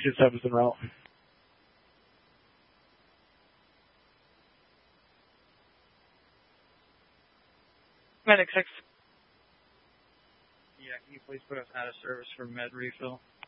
2-7's en route. Medic 6. Yeah, can you please put us out of service for med refill?